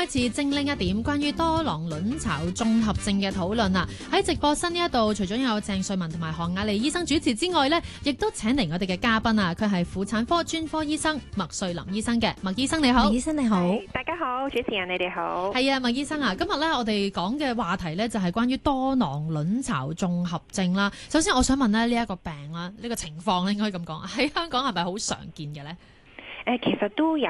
開始精靈一點關於多囊卵巢綜合症嘅討論啦。喺直播室呢一度，除咗有鄭瑞文同埋韓雅莉醫生主持之外呢，亦都請嚟我哋嘅嘉賓啊，佢係婦產科專科醫生麥瑞林醫生嘅。麥醫生你好。 麥醫生你好， 大家好，主持人你哋好。 係啊，麥醫生啊，今日呢，我哋講嘅話題呢，就係關於多囊卵巢綜合症啦。首先我想問呢，呢一個病啦，呢個情況咧應該咁講，喺香港係咪好常見嘅呢？ 其實都有